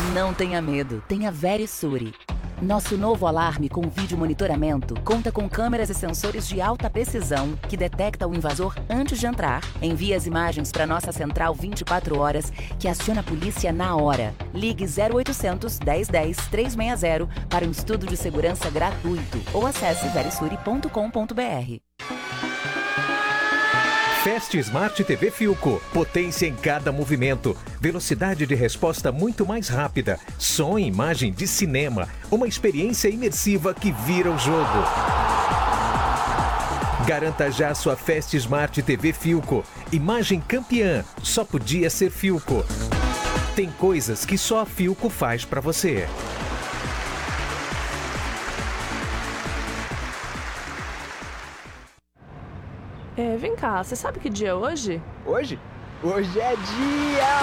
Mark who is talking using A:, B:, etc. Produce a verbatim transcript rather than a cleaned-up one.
A: Não tenha medo, tenha Verisure. Nosso novo alarme com vídeo monitoramento conta com câmeras e sensores de alta precisão que detecta o invasor antes de entrar, envia as imagens para nossa central vinte e quatro horas, que aciona a polícia na hora. Ligue zero oitocentos, dez dez, trezentos e sessenta para um estudo de segurança gratuito ou acesse verisure ponto com ponto br.
B: Fast Smart T V Philco. Potência em cada movimento. Velocidade de resposta muito mais rápida. Som e imagem de cinema. Uma experiência imersiva que vira o jogo. Garanta já sua Fast Smart T V Philco. Imagem campeã. Só podia ser Philco. Tem coisas que só a Philco faz pra você.
C: É, vem cá, você sabe que dia é hoje?
D: Hoje? Hoje é dia